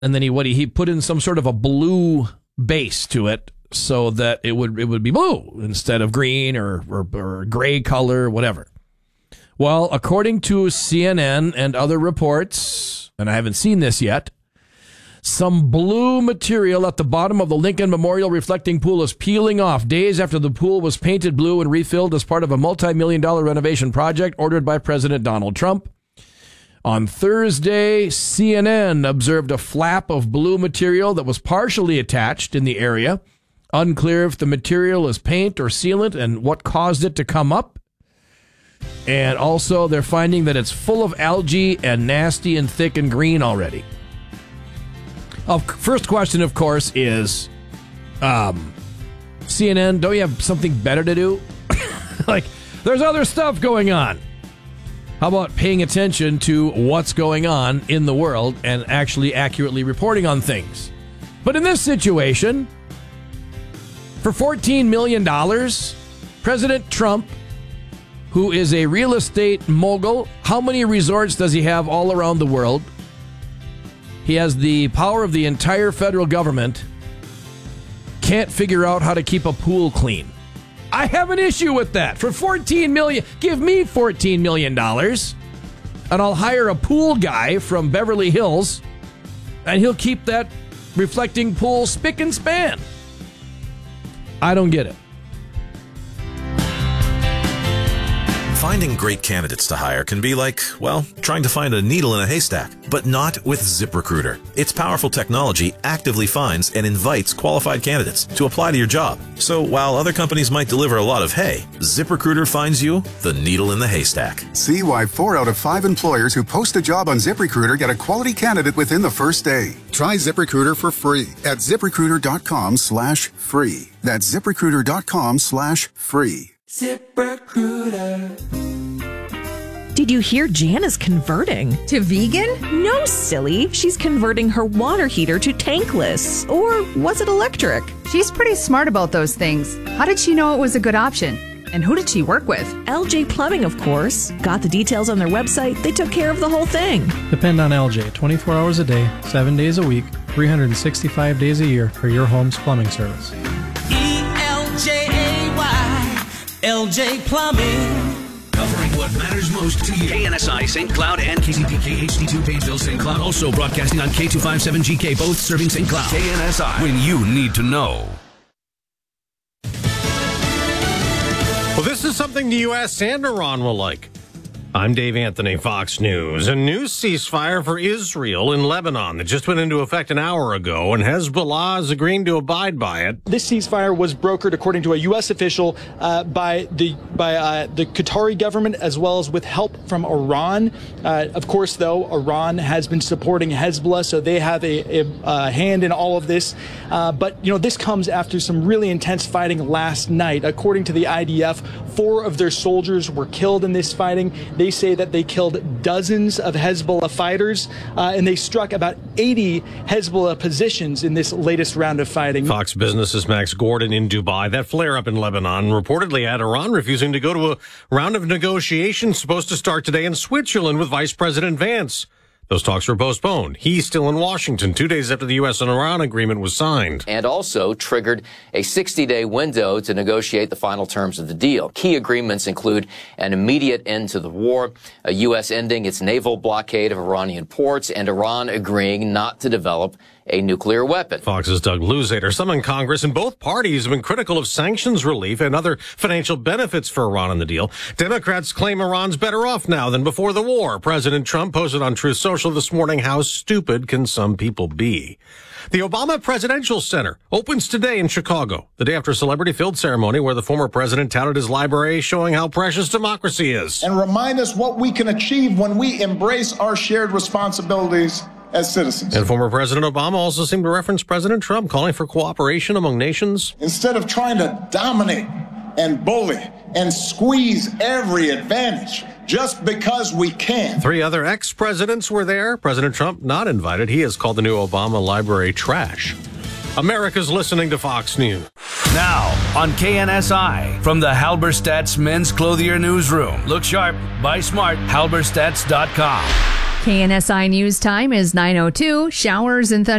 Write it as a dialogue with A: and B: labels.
A: and then he put in some sort of a blue base to it so that it would be blue instead of green or gray color, whatever. Well, according to CNN and other reports, and I haven't seen this yet, some blue material at the bottom of the Lincoln Memorial reflecting pool is peeling off days after the pool was painted blue and refilled as part of a multi-million-dollar renovation project ordered by President Donald Trump. On Thursday, CNN observed a flap of blue material that was partially attached in the area. Unclear if the material is paint or sealant and what caused it to come up. And also, they're finding that it's full of algae and nasty and thick and green already. First question, of course, is CNN, don't you have something better to do? Like, there's other stuff going on. How about paying attention to what's going on in the world and actually accurately reporting on things? But in this situation, for $14 million, President Trump, who is a real estate mogul, how many resorts does he have all around the world? He has the power of the entire federal government, can't figure out how to keep a pool clean. I have an issue with that. For $14 million, give me $14 million, and I'll hire a pool guy from Beverly Hills, and he'll keep that reflecting pool spick and span. I don't get it.
B: Finding great candidates to hire can be like, well, trying to find a needle in a haystack, but not with ZipRecruiter. Its powerful technology actively finds and invites qualified candidates to apply to your job. So while other companies might deliver a lot of hay, ZipRecruiter finds you the needle in the haystack.
C: See why 4 out of 5 employers who post a job on ZipRecruiter get a quality candidate within the first day. Try ZipRecruiter for free at ZipRecruiter.com/free. That's ZipRecruiter.com/free.
D: ZipRecruiter.
E: Did you hear Jan is converting?
F: To vegan?
E: No, silly. She's converting her water heater to tankless. Or was it electric?
F: She's pretty smart about those things. How did she know it was a good option? And who did she work with?
E: LJ Plumbing, of course. Got the details on their website. They took care of the whole thing.
G: Depend on LJ 24 hours a day, 7 days a week, 365 days a year for your home's plumbing service.
D: LJ Plumbing.
H: Covering what matters most to you. KNSI St. Cloud and KCPK HD2 Pageville St. Cloud. Also broadcasting on K257GK, both serving St. Cloud. KNSI, when you need to know.
I: Well, this is something the U.S. and Iran will like. I'm Dave Anthony, Fox News. A new ceasefire for Israel in Lebanon that just went into effect an hour ago, and Hezbollah is agreeing to abide by it.
J: This ceasefire was brokered, according to a U.S. official, by the Qatari government, as well as with help from Iran. Of course, though, Iran has been supporting Hezbollah, so they have a hand in all of this. But, this comes after some really intense fighting last night. According to the IDF, 4 of their soldiers were killed in this fighting. They say that they killed dozens of Hezbollah fighters, and they struck about 80 Hezbollah positions in this latest round of fighting.
I: Fox Business's Max Gordon in Dubai. That flare-up in Lebanon reportedly had Iran refusing to go to a round of negotiations supposed to start today in Switzerland with Vice President Vance. Those talks were postponed. He's still in Washington 2 days after the U.S. and Iran agreement was signed.
K: And also triggered a 60-day window to negotiate the final terms of the deal. Key agreements include an immediate end to the war, a U.S. ending its naval blockade of Iranian ports, and Iran agreeing not to develop a nuclear weapon.
I: Fox's Doug Luzader. Some in Congress and both parties have been critical of sanctions relief and other financial benefits for Iran in the deal. Democrats claim Iran's better off now than before the war. President Trump posted on Truth Social this morning, how stupid can some people be? The Obama Presidential Center opens today in Chicago, the day after a celebrity-filled ceremony where the former president touted his library, showing how precious democracy is.
L: And remind us what we can achieve when we embrace our shared responsibilities as citizens.
I: And former President Obama also seemed to reference President Trump, calling for cooperation among nations.
L: Instead of trying to dominate and bully and squeeze every advantage just because we can.
I: 3 other ex-presidents were there. President Trump not invited. He has called the new Obama library trash. America's listening to Fox News.
H: Now on KNSI, from the Halberstadt's Men's Clothier Newsroom. Look sharp, buy smart, halberstadts.com.
F: KNSI News Time is 9:02. Showers and thunder